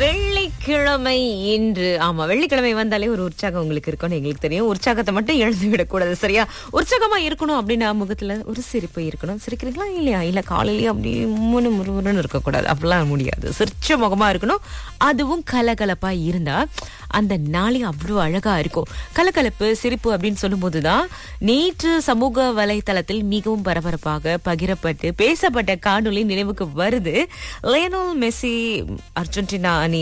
வெள்ளிக்கிழமை இன்று. ஆமா, வெள்ளிக்கிழமை வந்தாலே ஒரு உற்சாகம் உங்களுக்கு இருக்கும்னு எங்களுக்கு தெரியும். உற்சாகத்தை மட்டும் எழுந்து விடக்கூடாது, சரியா? உற்சாகமா இருக்கணும் அப்படின்னா முகத்துல ஒரு சிரிப்பு இருக்கணும். சிரிக்கிறீங்களா இல்லையா? இல்ல காலையிலேயே அப்படி முறுமுறுன்னு இருக்கக்கூடாது, அப்படிலாம் முடியாது. சிரிச்ச முகமா இருக்கணும். அதுவும் கலகலப்பா இருந்தா அந்த நாளே அவ்வளவு அழகா இருக்கும். கலகலப்பு, சிரிப்பு அப்படின்னு சொல்லும் போதுதான் நேற்று சமூக வலைத்தளத்தில் மிகவும் பரபரப்பாக பகிரப்பட்டு பேசப்பட்ட காணொளி நினைவுக்கு வருது. லியோனல் மெஸ்ஸி அர்ஜென்டினா அணி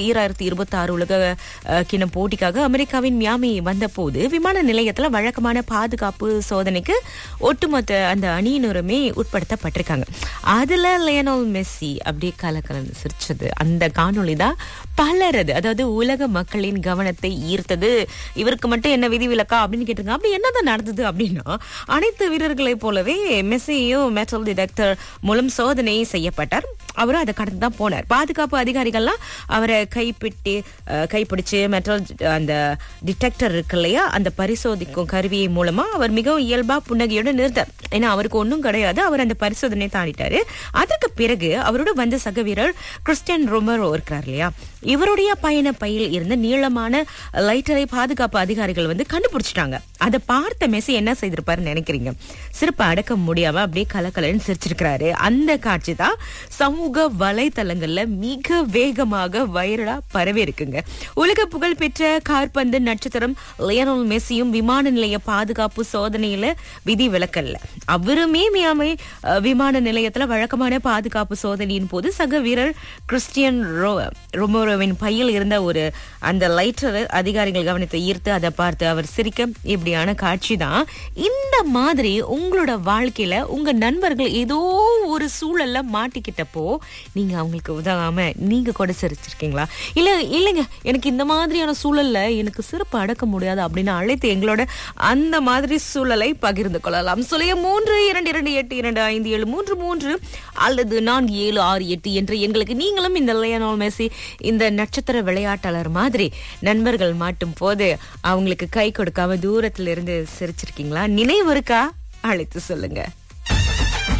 2026 உலக கிண்ணம் போட்டிக்காக அமெரிக்காவின் மியாமி வந்த போது விமான நிலையத்துல வழக்கமான பாதுகாப்பு சோதனைக்கு ஒட்டுமொத்த அந்த அணியினருமே உட்படுத்தப்பட்டிருக்காங்க. அதுல லியோனல் மெஸ்ஸி அப்படியே கலகலன்னு சிரிச்சது அந்த காணொளி தான் பலரது, அதாவது உலக மக்களின் கவனத்தை ஈர்த்தது. இவருக்கு மட்டும் என்ன விதிவிலக்கா அப்படின்னு கேட்டிருக்காங்க. அப்படி என்னதான் நடந்தது அப்படின்னா, அனைத்து வீரர்களை போலவே மெஸ்ஸியும் மெட்டல் டிடெக்டர் மூலம் சோதனை செய்யப்பட்டார். அவரும் அதை கடந்து தான் போனார். பாதுகாப்பு அதிகாரிகள்லாம் அவரை கைப்பிடிச்சு மெட்டல் அந்த டிடெக்டர் இருக்கு இல்லையா, அந்த பரிசோதிக்கும் கருவியை மூலமா அவர் மிகவும் இயல்பா புன்னகையோடு நிறுத்தார். ஏன்னா அவருக்கு ஒன்றும் கிடையாது, அவர் அந்த பரிசோதனை தாண்டிட்டாரு. அதற்கு பிறகு அவரோட வந்த சக வீரர் கிறிஸ்டியன் ரொமரோ இருக்கிறார் இல்லையா, இவருடைய பயண பையில் இருந்த நீளமான லைட்டரை பாதுகாப்பு அதிகாரிகள் கண்டுபிடிச்சிட்டாங்க. அதை பார்த்த மெஸ்ஸி என்ன செய்திருப்பாருன்னு நினைக்கிறீங்க? சிறப்பு அடக்க முடியாம அப்படியே கலக்கலன்னு சிரிச்சிருக்கிறாரு. அந்த காட்சி தான் சமூக வலைத்தளங்கள்ல மிக வேகமாக வைரலா பரவி இருக்குங்க. உலக புகழ் பெற்ற காற்பந்து நட்சத்திரம் லியோனல் மெஸ்ஸியும் விமான நிலைய பாதுகாப்பு சோதனையில விதி விலக்கல்ல. அவருமே மியாமி விமான நிலையத்துல வழக்கமான பாதுகாப்பு சோதனையின் போது சக வீரர் கிறிஸ்டியன் ரொமரோவின் பையில் இருந்த ஒரு அந்த லைட்டர் அதிகாரிகள் கவனத்தை ஈர்த்து அதை பார்த்து அவர் சிரிக்க, இப்படியான காட்சி தான். இந்த மாதிரி உங்களோட வாழ்க்கையில உங்க நண்பர்கள் ஏதோ ஒரு சூழல்ல மாட்டிக்கிட்டப்போ நீங்க அவங்களுக்கு உதவாம நீங்க கூட சிரிச்சிருக்கீங்களா? இல்லைங்க எனக்கு இந்த மாதிரியான சூழல்ல எனக்கு சிறப்பு அடக்க முடியாது அப்படின்னு அழைத்து எங்களோட அந்த மாதிரி சூழலை பகிர்ந்து கொள்ளலாம். சொல்லிய 32282573 அல்லது 4768 என்ற எங்களுக்கு நீங்களும் இந்த லியோனல் மெஸ்ஸி இந்த நட்சத்திர விளையாட்டாளர் மாதிரி நண்பர்கள் மாட்டும் போது அவங்களுக்கு கை கொடுக்காம தூரத்துல இருந்து சிரிச்சிருக்கீங்களா? நினைவு இருக்கா? அழைத்து சொல்லுங்க.